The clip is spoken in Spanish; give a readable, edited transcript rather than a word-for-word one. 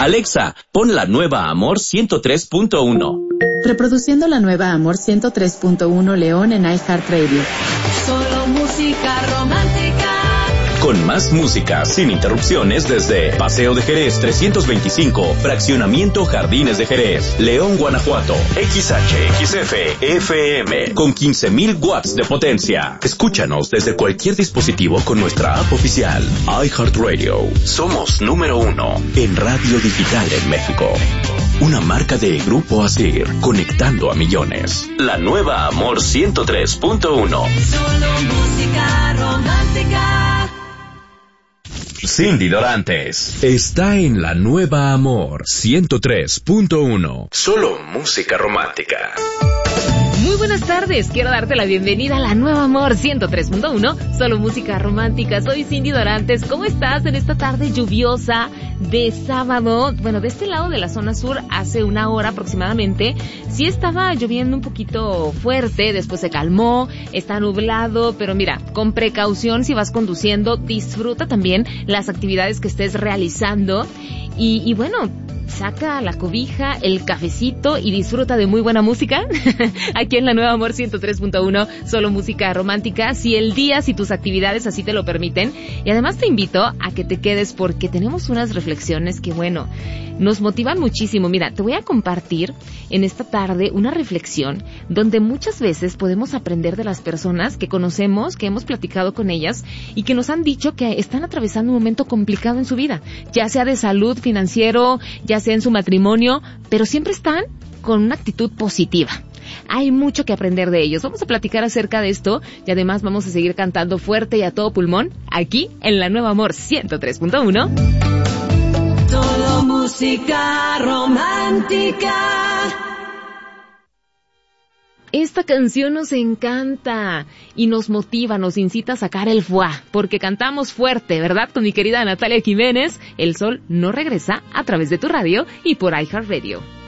Alexa, pon la nueva Amor 103.1. Reproduciendo la nueva Amor 103.1 León en iHeartRadio. Solo música romántica. Con más música, sin interrupciones, desde Paseo de Jerez 325, Fraccionamiento Jardines de Jerez, León, Guanajuato. XHXF FM, con 15,000 watts de potencia. Escúchanos desde cualquier dispositivo con nuestra app oficial, iHeartRadio. Somos número 1 en radio digital en México. Una marca de Grupo Asir, conectando a millones. La nueva Amor 103.1. Solo música romántica. Cindy Dorantes está en la nueva Amor 103.1. Solo música romántica. Muy buenas tardes, quiero darte la bienvenida a la nueva Amor 103.1, solo música romántica. Soy Cindy Dorantes. ¿Cómo estás en esta tarde lluviosa de sábado? Bueno, de este lado de la zona sur, hace una hora aproximadamente, sí estaba lloviendo un poquito fuerte, después se calmó, está nublado, pero mira, con precaución si vas conduciendo, disfruta también las actividades que estés realizando y bueno, saca la cobija, el cafecito y disfruta de muy buena música aquí en la nueva Amor 103.1, solo música romántica, si tus actividades así te lo permiten. Y además te invito a que te quedes porque tenemos unas reflexiones que, bueno, nos motivan muchísimo. Mira, te voy a compartir en esta tarde una reflexión donde muchas veces podemos aprender de las personas que conocemos, que hemos platicado con ellas y que nos han dicho que están atravesando un momento complicado en su vida, ya sea de salud, financiero, ya sea en su matrimonio, pero siempre están con una actitud positiva. Hay mucho que aprender de ellos. Vamos a platicar acerca de esto y además vamos a seguir cantando fuerte y a todo pulmón aquí en la nueva Amor 103.1. Solo música romántica. Esta canción nos encanta y nos motiva, nos incita a sacar el fuá, porque cantamos fuerte, ¿verdad? Con mi querida Natalia Jiménez, El Sol no regresa, a través de tu radio y por iHeartRadio.